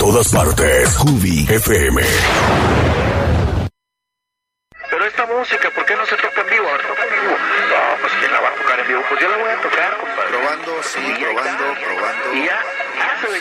todas partes. Hubi FM. Pero esta música, ¿por qué no se toca en vivo? Ahora toca en vivo. No, pues ¿quién la va a tocar en vivo? Pues yo la voy a tocar, compadre. Probando, sí, probando. Y ya,